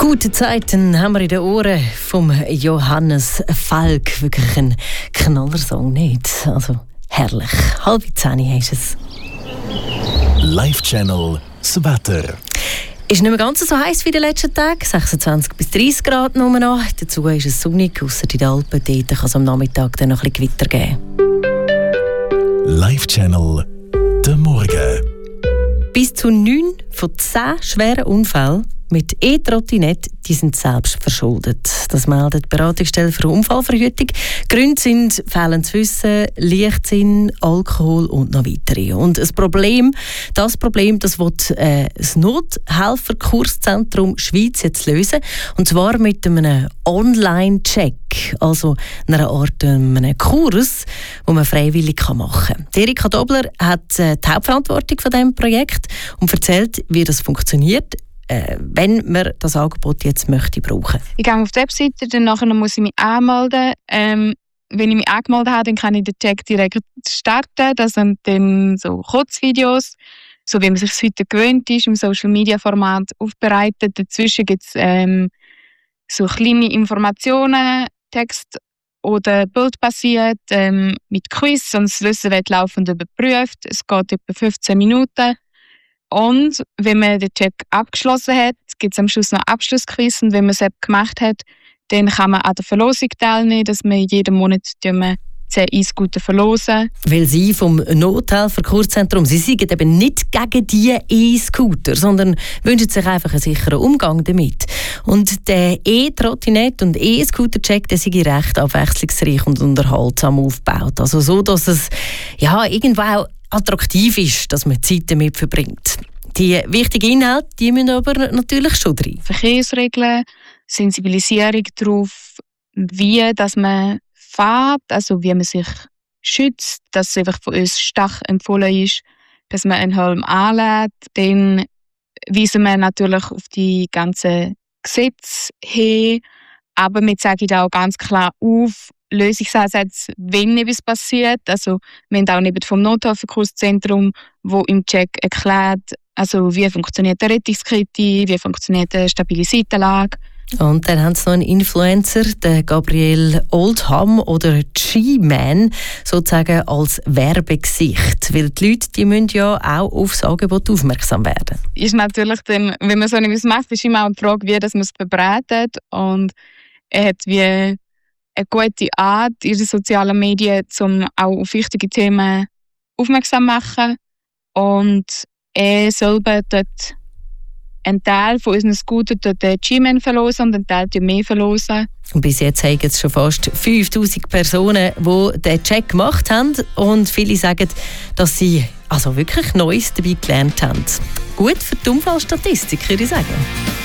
Gute Zeiten haben wir in den Ohren vom Johannes Falk. Wirklich ein Knallersong, nicht? Also herrlich. 9:30 ist es. Live-Channel das Wetter. Ist nicht mehr ganz so heiß wie in den letzten Tagen. 26 bis 30 Grad nur noch. Dazu ist es sonnig, ausser in den Alpen. Dort kann es am Nachmittag dann noch ein bisschen Gewitter geben. Live-Channel der Morgen. Bis zu 9 von 10 schweren Unfällen mit E-Trottinette, die sind selbst verschuldet. Das meldet die Beratungsstelle für Unfallverhütung. Gründe sind fehlendes Wissen, Leichtsinn, Alkohol und noch weitere. Und das Problem, das will das Nothelferkurszentrum Schweiz jetzt lösen. Und zwar mit einem Online-Check, also einer Art einem Kurs, den man freiwillig machen kann. Erika Dobler hat die Hauptverantwortung von diesem Projekt und erzählt, wie das funktioniert, wenn man das Angebot jetzt möchte brauchen. Ich gehe auf die Webseite, dann muss ich mich anmelden. Wenn ich mich angemeldet habe, dann kann ich den Check direkt starten. Das sind dann so Kurzvideos, so wie man sich heute gewöhnt ist, im Social-Media-Format aufbereitet. Dazwischen gibt es so kleine Informationen, Text oder bildbasiert, mit Quiz, und das Wissen wird laufend überprüft. Es geht etwa 15 Minuten. Und wenn man den Check abgeschlossen hat, gibt es am Schluss noch Abschlussquiz. Und wenn man es gemacht hat, dann kann man an der Verlosung teilnehmen, dass wir jeden Monat 10 E-Scooter verlosen. Weil Sie vom Nothelferkurszentrum, Sie sind eben nicht gegen die E-Scooter, sondern wünschen sich einfach einen sicheren Umgang damit. Und der E-Trottinette und E-Scooter-Check, der sei recht abwechslungsreich und unterhaltsam aufgebaut. Also so, dass es irgendwo auch attraktiv ist, dass man Zeit damit verbringt. Die wichtigen Inhalte, die müssen aber natürlich schon drin. Verkehrsregeln, Sensibilisierung darauf, wie dass man fährt, also wie man sich schützt, dass es einfach von uns stark empfohlen ist, dass man einen Helm anlegt. Dann weisen wir natürlich auf die ganzen Gesetze hin, aber wir zeigen auch ganz klar auf, Lösungsansätze, wenn etwas passiert. Also, wir haben auch neben vom Nothelferkurszentrum, wo im Check erklärt, also wie funktioniert der Rettungskette, wie funktioniert die stabile Seitenlage. Und dann haben sie noch einen Influencer, den Gabriel Oldham oder G-Man, sozusagen als Werbegesicht. Weil die Leute, die müssen ja auch aufs Angebot aufmerksam werden. Ist natürlich dann, wenn man so etwas macht, ist immer auch die Frage, wie dass man es verbreitet. Und er hat wie eine gute Art in den sozialen Medien, um auch auf wichtige Themen aufmerksam zu machen. Und er selber dort einen Teil von unseren Scootern den G-Man verlosen und einen Teil mehr verlosen. Und bis jetzt haben es schon fast 5000 Personen, die diesen Check gemacht haben. Und viele sagen, dass sie also wirklich Neues dabei gelernt haben. Gut für die Unfallstatistik, würde ich sagen.